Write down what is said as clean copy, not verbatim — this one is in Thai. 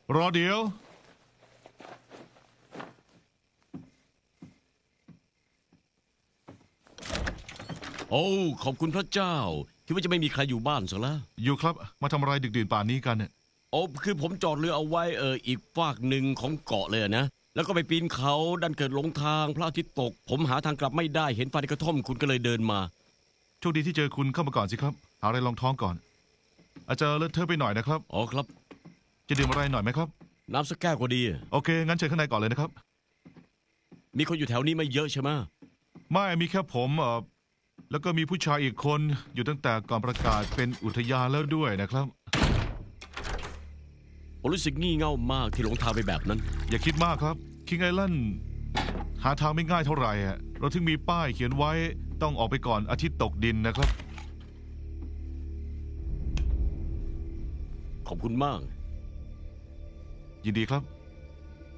รอเดี๋ยวโอ้ขอบคุณพระเจ้าคิดว่าจะไม่มีใครอยู่บ้านซะแล้วอยู่ครับมาทำอะไรดึกดื่นป่านนี้กันเนี่ยโอ้คือผมจอดเรือเอาไว้อีกฝากหนึ่งของเกาะเลยนะแล้วก็ไปปีนเขาดันเกิดหลงทางพระอาทิตย์ตกผมหาทางกลับไม่ได้เห็นไฟในกระท่อมคุณก็เลยเดินมาโชคดีที่เจอคุณเข้ามาก่อนสิครับหาอะไรรองท้องก่อนอาจจะเลอะเทอะไปหน่อยนะครับอ๋อครับจะดื่มอะไรหน่อยไหมครับน้ำสักแก้วก็ดีโอเคงั้นเชิญข้างในก่อนเลยนะครับมีคนอยู่แถวนี้ไม่เยอะใช่ไหมไม่มีแค่ผมแล้วก็มีผู้ชายอีกคนอยู่ตั้งแต่ก่อนประกาศเป็นอุทยานแล้วด้วยนะครับผมรู้สึกงี่เง่ามากที่หลงทางไปแบบนั้นอย่าคิดมากครับคิงไอแลนด์หาทางไม่ง่ายเท่าไหร่เราถึงมีป้ายเขียนไว้ต้องออกไปก่อนอาทิตย์ตกดินนะครับขอบคุณมากยินดีครับ